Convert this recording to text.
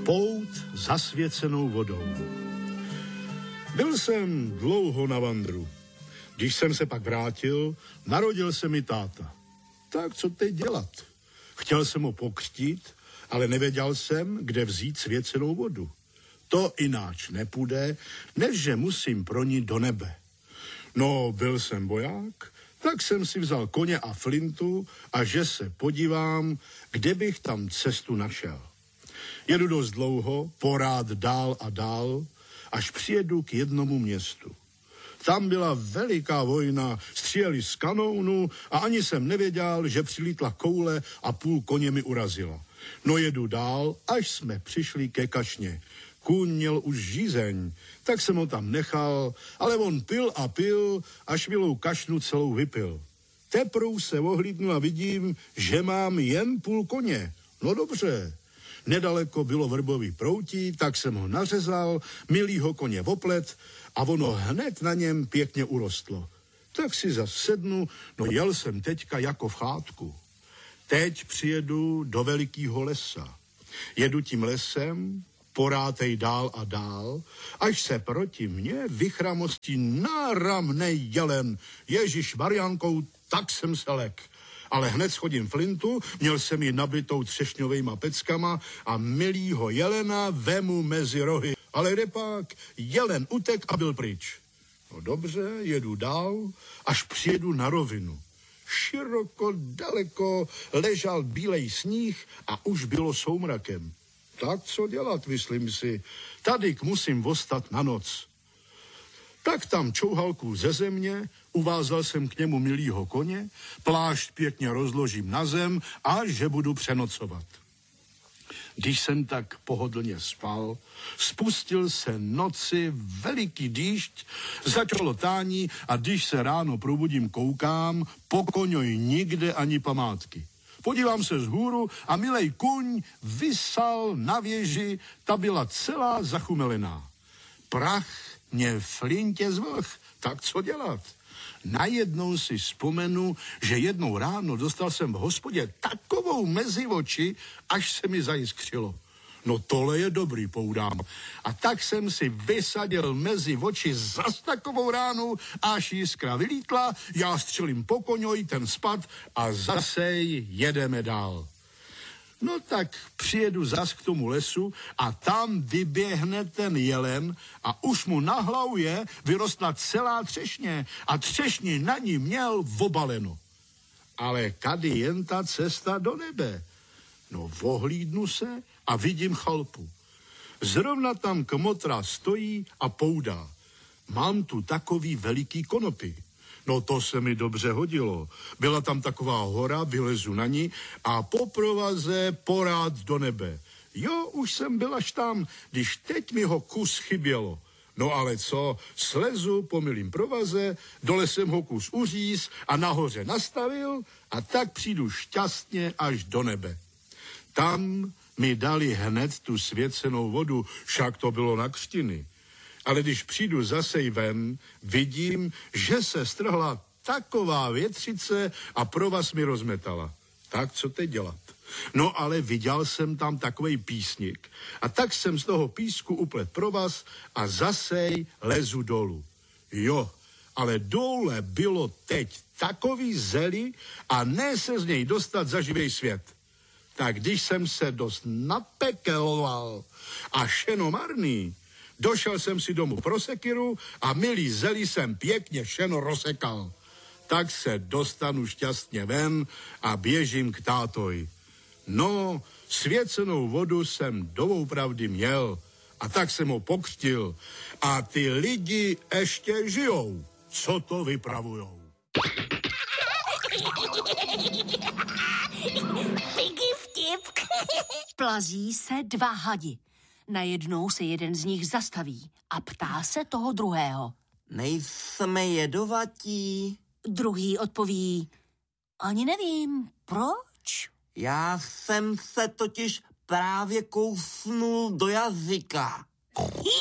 Pout zasvěcenou vodou. Byl jsem dlouho na vandru. Když jsem se pak vrátil, narodil se mi táta. Tak co teď dělat? Chtěl jsem ho pokřtít, ale nevěděl jsem, kde vzít svěcenou vodu. To ináč nepůjde, než že musím pronít do nebe. No, byl jsem voják, tak jsem si vzal koně a flintu a že se podívám, kde bych tam cestu našel. Jedu dost dlouho, porád dál a dál, až přijedu k jednomu městu. Tam byla veliká vojna, stříleli z kanounu a ani jsem nevěděl, že přilítla koule a půl koně mi urazila. No jedu dál, až jsme přišli ke kašně. Kůň měl už žízeň, tak jsem ho tam nechal, ale on pil a pil, až milou kašnu celou vypil. Teprve se ohlídnu a vidím, že mám jen půl koně. No dobře. Nedaleko bylo vrbový proutí, tak jsem ho nařezal, milýho koně oplet a ono hned na něm pěkně urostlo. Tak si zas sednu, no jel jsem teďka jako v chátku. Teď přijedu do velikýho lesa. Jedu tím lesem, porátej dál a dál, až se proti mně vychramostí náramnej jelen. Ježíš Mariánkou, tak jsem se lek. Ale hned schodím flintu, měl jsem ji nabitou třešňovejma peckama a milýho jelena vemu mezi rohy. Ale kdepak, jelen utek a byl pryč. No dobře, jedu dál, až přijedu na rovinu. Široko, daleko ležal bílej sníh a už bylo soumrakem. Tak co dělat, myslím si, tadyk musím vostat na noc. Tak tam čouhalku ze země, uvázal jsem k němu milýho koně, plášť pěkně rozložím na zem a že budu přenocovat. Když jsem tak pohodlně spal, spustil se noci veliký dýšť, začalo tání a když se ráno probudím, koukám, po koňoj nikde ani památky. Podívám se vzhůru a milej kuň visal na věži, ta byla celá zachumelená. Prach mě flintě zvlh, tak co dělat? Najednou si vzpomenu, že jednou ráno dostal jsem v hospodě takovou mezi oči, až se mi zajiskřilo. No tohle je dobrý, poudám. A tak jsem si vysadil mezi oči zas takovou ránu, až jiskra vylítla, já střelím po koňoj, ten spad a zase jedeme dál. No tak přijedu zas k tomu lesu a tam vyběhne ten jelen a už mu na hlavu vyrostla celá třešně a třešni na ní měl obaleno. Ale kady jen ta cesta do nebe? No vohlídnu se a vidím chalpu. Zrovna tam kmotra stojí a poudá. Mám tu takový veliký konopy. No to se mi dobře hodilo. Byla tam taková hora, vylezu na ní a po provaze porád do nebe. Jo, už jsem byl až tam, když teď mi ho kus chybělo. No ale co, slezu po milým provaze, dole jsem ho kus uříz a nahoře nastavil a tak přijdu šťastně až do nebe. Tam mi dali hned tu svěcenou vodu, však to bylo na křtiny. Ale když přijdu zase ven, vidím, že se strhla taková větřice a provaz mi rozmetala. Tak co teď dělat? No ale viděl jsem tam takovej písnik a tak jsem z toho písku uplet provaz a zase lezu dolů. Jo, ale dole bylo teď takový zeli a ne se z něj dostat za živej svět. Tak když jsem se dost napekeloval a šeno marný, došel jsem si domů pro sekiru a milý zeli jsem pěkně šeno rozsekal. Tak se dostanu šťastně ven a běžím k tátoj. No, svěcenou vodu jsem doopravdy měl a tak jsem ho pokřtil. A ty lidi ještě žijou. Co to vypravujou? Piggy vtip. Plazí se dva hadi. Najednou se jeden z nich zastaví a ptá se toho druhého. Nejsme jedovatí? Druhý odpoví, ani nevím, proč? Já jsem se totiž právě kousnul do jazyka.